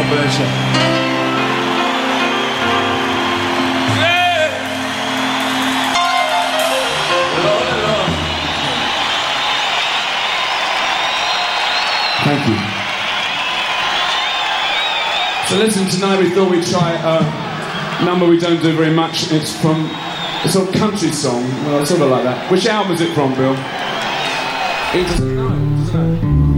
bless you. Thank you. So listen, tonight we thought we'd try a number we don't do very much. It's from a sort of country song, sort of like that. Which album is it from, Bill? He doesn't know.